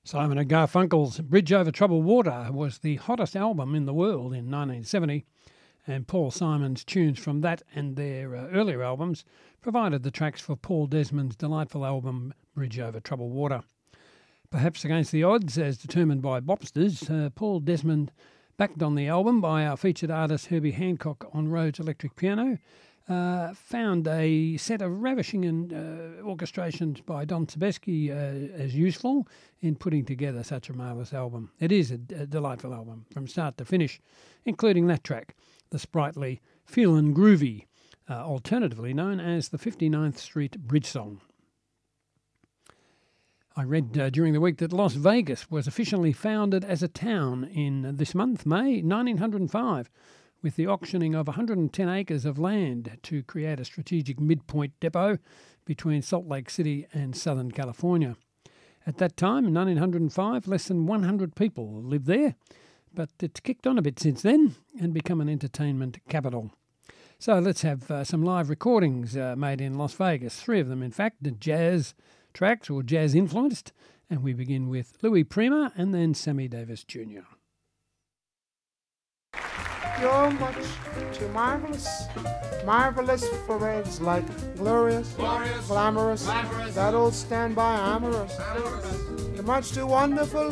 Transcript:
Simon and Garfunkel's Bridge Over Troubled Water was the hottest album in the world in 1970, and Paul Simon's tunes from that and their earlier albums provided the tracks for Paul Desmond's delightful album Bridge Over Troubled Water. Perhaps against the odds, as determined by Bopsters, Paul Desmond, backed on the album by our featured artist Herbie Hancock on Rhodes electric piano, found a set of ravishing orchestrations by Don Sebesky as useful in putting together such a marvellous album. It is a delightful album from start to finish, including that track, the sprightly Feelin' Groovy, alternatively known as the 59th Street Bridge Song. I read during the week that Las Vegas was officially founded as a town in this month, May 1905, with the auctioning of 110 acres of land to create a strategic midpoint depot between Salt Lake City and Southern California. At that time, in 1905, less than 100 people lived there, but it's kicked on a bit since then and become an entertainment capital. So let's have some live recordings made in Las Vegas, 3 of them in fact, the jazz tracks or jazz influenced, and we begin with Louis Prima and then Sammy Davis Jr. You're much too marvelous, marvelous for words like glorious, glamorous, that old standby amorous. You're much too wonderful